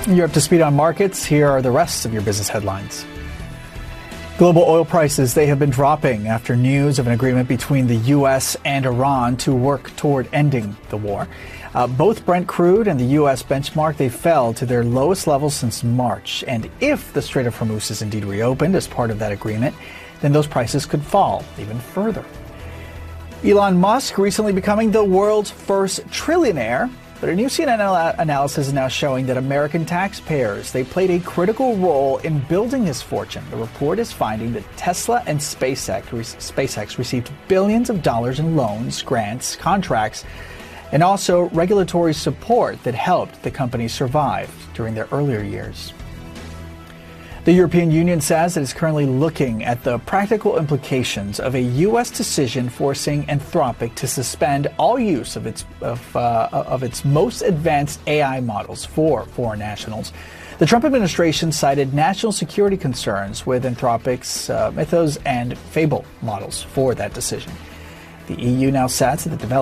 You're up to speed on markets. Here are the rest of your business headlines. Global oil prices, they have been dropping after news of an agreement between the U.S. and Iran to work toward ending the war. Both Brent crude and the U.S. benchmark, they fell to their lowest levels since March. And if the Strait of Hormuz is indeed reopened as part of that agreement, then those prices could fall even further. Elon Musk recently becoming the world's first trillionaire. But a new CNN analysis is now showing that American taxpayers, they played a critical role in building his fortune. The report is finding that Tesla and SpaceX received billions of dollars in loans, grants, contracts, and also regulatory support that helped the company survive during their earlier years. The European Union says it is currently looking at the practical implications of a U.S. decision forcing Anthropic to suspend all use of its most advanced AI models for foreign nationals. The Trump administration cited national security concerns with Anthropic's Mythos and Fable models for that decision. The EU now says that the development